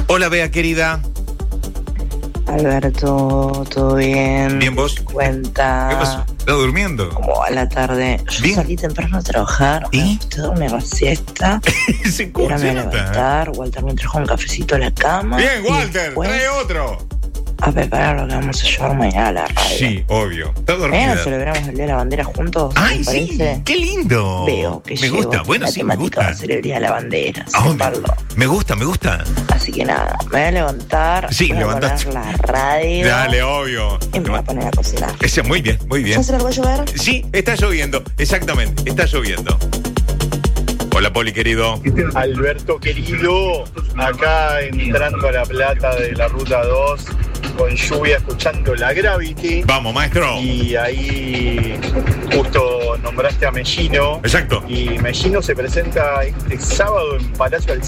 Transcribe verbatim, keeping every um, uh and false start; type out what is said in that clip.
Hola, Bea, querida. Alberto, ¿todo bien? Bien, ¿vos? Cuenta. ¿Qué pasó? ¿Estás durmiendo? ¿Cómo va la tarde? Yo Bien. salí temprano a trabajar, ¿Y? me acosté a dormir la siesta. Se Ahora me voy a nota. levantar, Walter me trajo un cafecito a la cama. Bien, y Walter, después trae otro. a preparar lo que vamos a llevar mañana a la radio. Sí, obvio. Está Mañana dormida. celebramos el Día de la Bandera juntos, Ay, ¿te sí, parece? qué lindo. Veo que me llego, gusta, bueno, la sí, me temática va gusta. a ser el Día de la Bandera, Ah, sin me, parlo. me gusta, me gusta. Así que nada, me voy a levantar, Sí, voy a levantaste. poner la radio Dale, obvio. y me voy a poner a cocinar. Ese, muy bien, muy bien. ¿Ya se largó a llover? Sí, está lloviendo, exactamente, está lloviendo. Hola, Poli, querido. Alberto querido, acá entrando a La Plata de la Ruta dos, con lluvia escuchando la Gravity. Vamos, maestro. Y ahí justo nombraste a Mellino. Exacto. Y Mellino se presenta este sábado en Palacio del